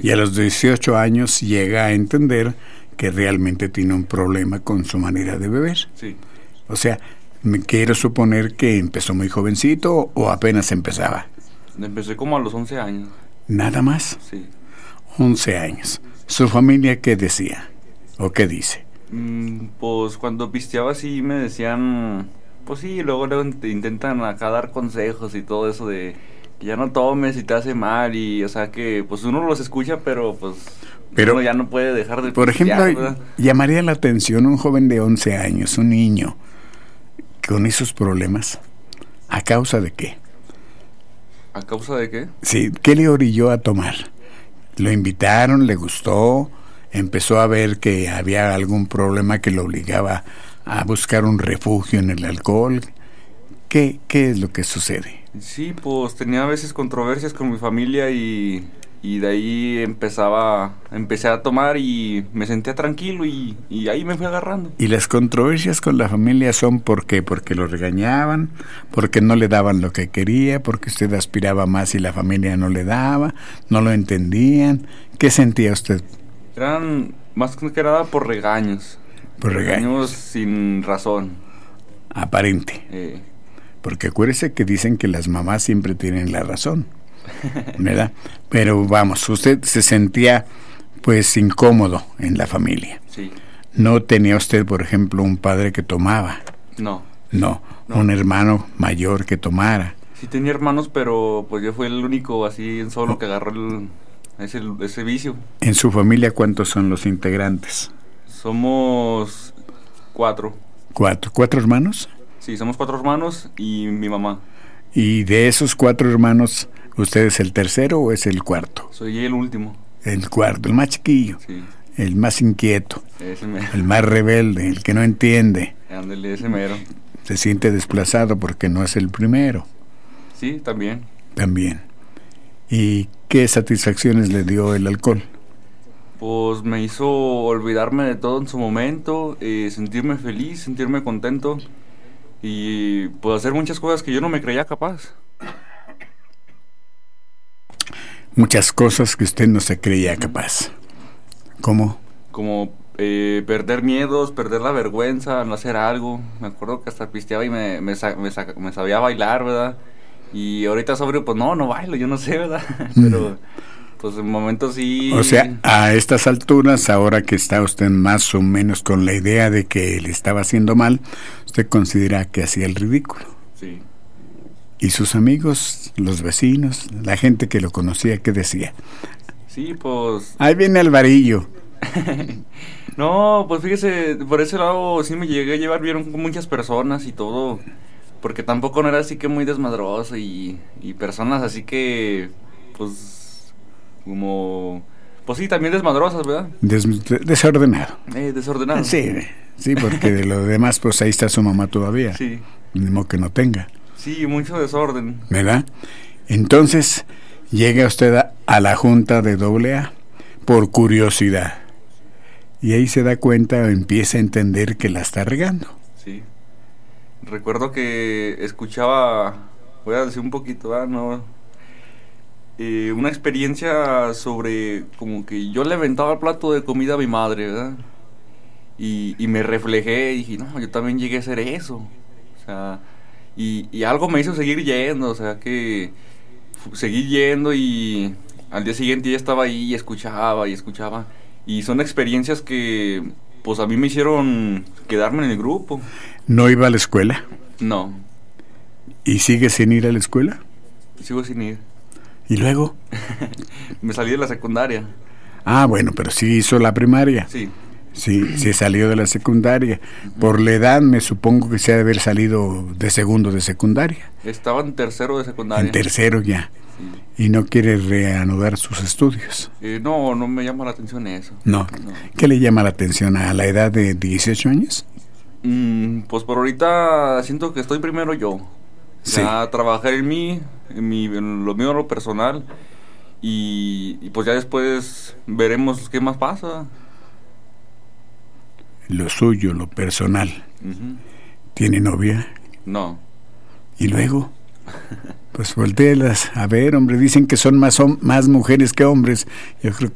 Y a los 18 años llega a entender que realmente tiene un problema con su manera de beber. Sí. O sea, me quiero suponer que empezó muy jovencito o apenas empezaba. Empecé como a los 11 años. ¿Nada más? Sí. 11 años. ¿Su familia qué decía? ¿O qué dice? Pues cuando pisteaba sí me decían, pues sí, luego te intentan acá dar consejos y todo eso de que ya no tomes y te hace mal y, o sea que, pues uno los escucha, pero pues uno ya no puede dejar de por pistear, ejemplo, ¿verdad? llamaría la atención un joven de 11 años, un niño, con esos problemas, ¿a causa de qué? ¿A causa de qué? Sí, ¿qué le orilló a tomar? ¿Lo invitaron? ¿Le gustó? ¿Empezó a ver que había algún problema que lo obligaba a buscar un refugio en el alcohol? ¿Qué es lo que sucede? Sí, pues tenía a veces controversias con mi familia y de ahí empecé a tomar y me sentía tranquilo y ahí me fui agarrando. ¿Y las controversias con la familia son por qué? ¿Porque lo regañaban? ¿Porque no le daban lo que quería? ¿Porque usted aspiraba más y la familia no le daba? ¿No lo entendían? ¿Qué sentía usted? Eran más que nada por regaños. Por regaños sin razón. Aparente. Porque acuérdese que dicen que las mamás siempre tienen la razón, ¿verdad? Pero vamos, usted se sentía pues incómodo en la familia. Sí. ¿No tenía usted, por ejemplo, un padre que tomaba? No. Un hermano mayor que tomara. Sí tenía hermanos, pero pues yo fui el único así en solo que agarró ese vicio. ¿En su familia cuántos son los integrantes? Somos 4. ¿Cuatro hermanos? Sí, somos 4 hermanos y mi mamá. ¿Y de esos 4 hermanos, usted es el tercero o es el cuarto? Soy el último. El cuarto, el más chiquillo. Sí. El más inquieto. Ese mero. El más rebelde, el que no entiende. Ándale, ese mero. Se siente desplazado porque no es el primero. Sí, también. También. ¿Y qué satisfacciones le dio el alcohol? Pues me hizo olvidarme de todo en su momento, sentirme feliz, sentirme contento y pues hacer muchas cosas que yo no me creía capaz. Muchas cosas que usted no se creía capaz. ¿Cómo? Como perder miedos, perder la vergüenza, no hacer algo. Me acuerdo que hasta pisteaba y me sabía bailar, ¿verdad? Y ahorita sobrio, pues no bailo, yo no sé, ¿verdad? Pero pues en momentos sí. O sea, a estas alturas, ahora que está usted más o menos con la idea de que le estaba haciendo mal, usted considera que hacía el ridículo. Sí. ¿Y sus amigos, los vecinos, la gente que lo conocía, qué decía? Sí, pues... Ahí viene Alvarillo. No, pues fíjese, por ese lado sí me llegué a llevar bien con muchas personas y todo, porque tampoco no era así que muy desmadroso y personas así que, pues, como... Pues sí, también desmadrosas, ¿verdad? Desordenado. Desordenado. Sí, porque de lo demás, pues ahí está su mamá todavía. Sí. Ni modo que no tenga. Sí, mucho desorden. ¿Verdad? Entonces, llega usted a la junta de AA por curiosidad. Y ahí se da cuenta o empieza a entender que la está regando. Sí. Recuerdo que escuchaba, voy a decir un poquito, una experiencia sobre como que yo le aventaba el plato de comida a mi madre, ¿verdad? Y me reflejé y dije, no, yo también llegué a hacer eso. O sea, y algo me hizo seguir yendo, o sea que seguí yendo y al día siguiente ya estaba ahí y escuchaba. Y son experiencias que pues a mí me hicieron quedarme en el grupo. ¿No iba a la escuela? No. ¿Y sigue sin ir a la escuela? Sigo sin ir. ¿Y luego? Me salí de la secundaria. Ah, bueno, pero sí hizo la primaria. Sí. Sí, se salió de la secundaria. Por la edad me supongo que se ha de haber salido de segundo de secundaria. Estaba en tercero de secundaria. En tercero ya. Sí. ¿Y no quiere reanudar sus estudios? No me llama la atención eso. No. ¿Qué le llama la atención a la edad de 18 años? Pues por ahorita siento que estoy primero yo. Sí. Ya trabajar en lo mío, lo personal. Y pues ya después veremos qué más pasa. Lo suyo, lo personal. ¿Tiene novia? No. ¿Y luego? Pues voltéelas a ver, hombre. Dicen que son más mujeres que hombres. Yo creo